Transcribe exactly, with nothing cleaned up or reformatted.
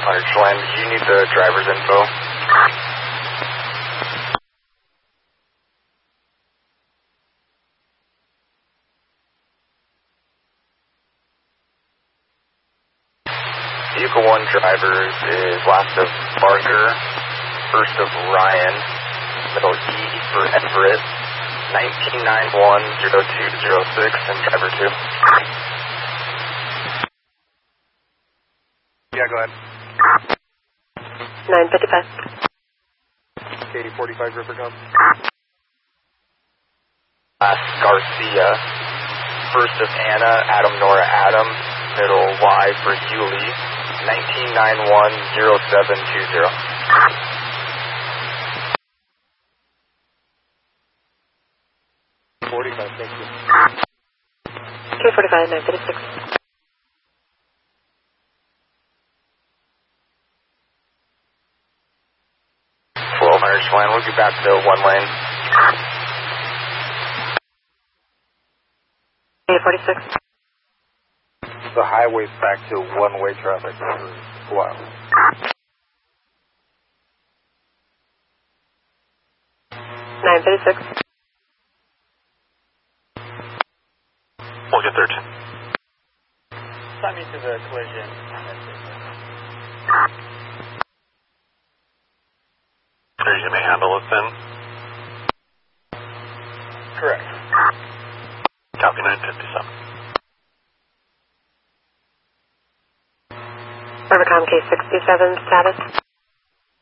hundred Schwinn, do you need the driver's info? Vehicle one drivers is last of Barker, first of Ryan, middle E for Everett, nineteen nine one zero two zero six, and driver two. Yeah, go ahead. nine fifty-five. Katie forty-five River Gum. Last Garcia, first of Anna, Adam Nora Adam, middle Y for Yulee, nineteen nine one zero seven two zero. forty-five, thank you. K forty-five, nine thirty-six. twelve hundred Schwinn, we'll get back to one lane. K forty-six. The highway's back to one-way traffic. Wow. nine thirty-six. We'll get thirteen. Sign me to the collision. You may handle it then? Correct. Copy nine fifty-seven. Rivercom K sixty-seven, status.